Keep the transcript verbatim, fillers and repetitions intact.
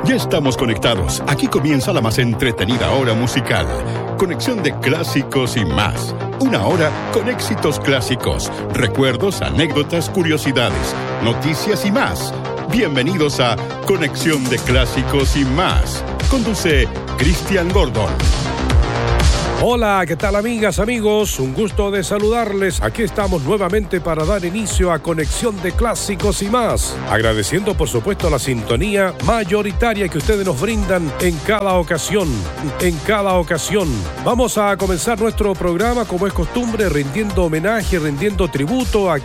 Ya estamos conectados. Aquí comienza la más entretenida hora musical. Conexión de clásicos y más. Una hora con éxitos clásicos, recuerdos, anécdotas, curiosidades, noticias y más. Bienvenidos a Conexión de Clásicos y más. Conduce Cristian Gordon. Hola, ¿qué tal amigas, amigos? Un gusto de saludarles. Aquí estamos nuevamente para dar inicio a Conexión de Clásicos y más. Agradeciendo, por supuesto, la sintonía mayoritaria que ustedes nos brindan en cada ocasión. En cada ocasión. Vamos a comenzar nuestro programa, como es costumbre, rindiendo homenaje, rindiendo tributo a